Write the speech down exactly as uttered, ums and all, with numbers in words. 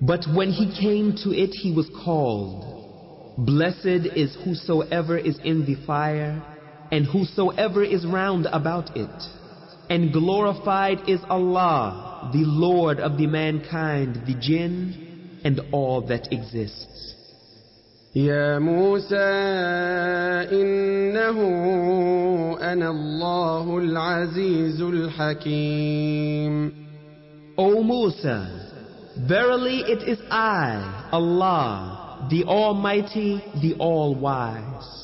But when he came to it, he was called. Blessed is whosoever is in the fire, and whosoever is round about it. And glorified is Allah, the Lord of the mankind, the jinn, and all that exists. يا موسى إنه أنا الله العزيز الحكيم. O Musa, verily it is I, Allah, the Almighty, the All-Wise.